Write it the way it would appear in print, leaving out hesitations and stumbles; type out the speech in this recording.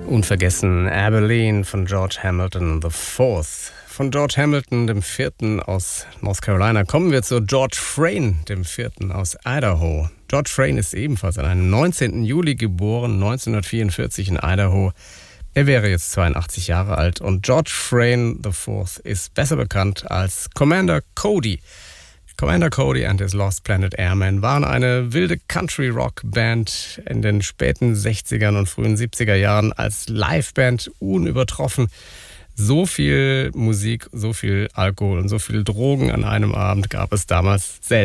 Unvergessen Abilene von George Hamilton IV. Von George Hamilton IV. Aus North Carolina kommen wir zu George Frayne IV. Aus Idaho. George Frayne ist ebenfalls an einem 19. Juli geboren, 1944 in Idaho. Er wäre jetzt 82 Jahre alt und George Frayne IV. Ist besser bekannt als Commander Cody. Commander Cody and his Lost Planet Airmen waren eine wilde Country-Rock-Band in den späten 60ern und frühen 70er Jahren als Liveband unübertroffen. So viel Musik, so viel Alkohol und so viel Drogen an einem Abend gab es damals selten.